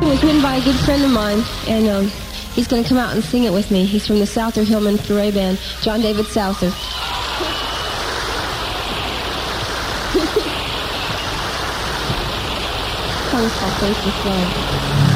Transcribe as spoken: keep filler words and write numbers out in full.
It was written by a good friend of mine, and um, he's going to come out and sing it with me. He's from the Souther Hillman Fleury Band, John David Souther. Song's called Faithless Love.